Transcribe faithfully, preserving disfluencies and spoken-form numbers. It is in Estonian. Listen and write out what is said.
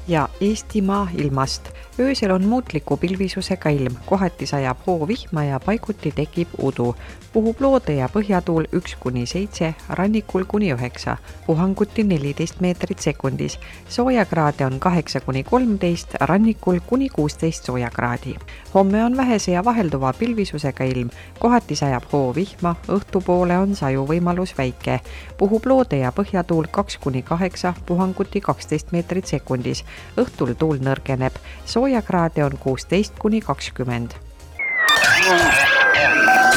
ja Eestimaa ilmast. Öösel on muutliku pilvisusega ilm, kohati sajab hoovihma ja paiguti tekib udu. Puhub loode ja põhjatuul üks kuni seitse, rannikul kuni üheksa, puhanguti neliteist meetrit sekundis. Soojakraade on kaheksa kuni kolmteist, rannikul kuni kuusteist soojakraadi. Homme on vähese ja vahelduva pilvisusega ilm, kohati sajab hoovihma, õhtupoole on saju võimalus väike. Puhub loode ja põhjatuul kaks kuni kaheksa, puhanguti kaksteist meetrit sekundis. Õhtul tuul nõrgeneb, soojakraade on kuusteist kuni kakskümmend.